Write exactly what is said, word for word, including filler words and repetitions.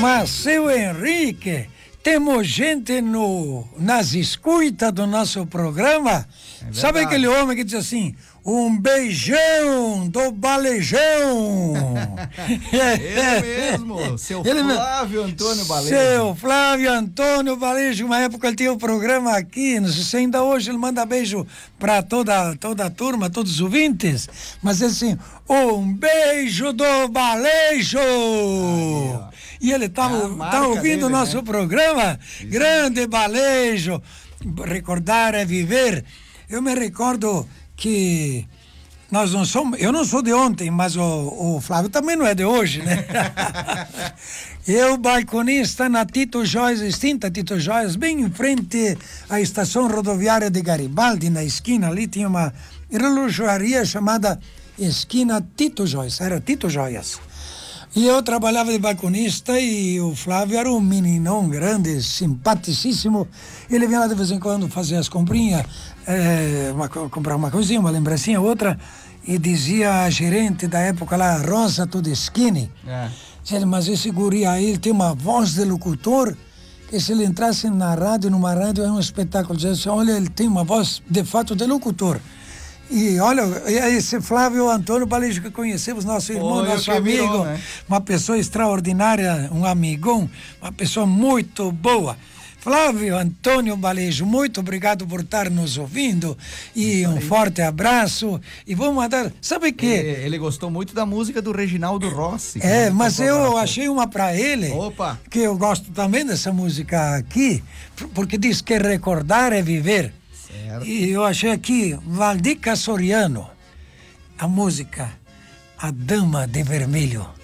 Mas, seu Henrique, temos gente no, nas escutas do nosso programa. É Sabe aquele homem que diz assim, um beijão do Balejão? Ele mesmo, seu ele Flávio Antônio Balejo. Seu Flávio Antônio Balejo, uma época ele tinha um programa aqui, não sei se ainda hoje ele manda beijo para toda, toda a turma, todos os ouvintes, mas assim, um beijo do Balejo! Aí, e ele tá, é tá ouvindo o nosso né? programa, Isso. Grande Balejo, recordar é viver. Eu me recordo que nós não somos, eu não sou de ontem, mas o, o Flávio também não é de hoje, né? Eu, balconista na Tito Joias, extinta Tito Joias, bem em frente à estação rodoviária de Garibaldi, na esquina ali tinha uma relojoaria chamada Esquina Tito Joias, era Tito Joias. E eu trabalhava de balconista e o Flávio era um meninão grande, simpaticíssimo. Ele vinha lá de vez em quando fazer as comprinhas, é, uma, comprar uma coisinha, uma lembrancinha, outra, e dizia a gerente da época lá, Rosa Todeschini, é. Dizia, mas esse guri aí, ele tem uma voz de locutor, que se ele entrasse na rádio, numa rádio, é um espetáculo. Dizia assim, olha, ele tem uma voz de fato de locutor. E olha, esse Flávio Antônio Balejo que conhecemos, nosso irmão, oh, nosso amigo, virou, né? Uma pessoa extraordinária, um amigão, uma pessoa muito boa. Flávio Antônio Balejo, muito obrigado por estar nos ouvindo e um forte abraço. E vamos mandar, sabe o que? Ele, ele gostou muito da música do Reginaldo Rossi. É, mas eu achei uma para ele, Opa. Que eu gosto também dessa música aqui, porque diz que recordar é viver. Certo. E eu achei aqui, Valdica Soriano, a música A Dama de Vermelho.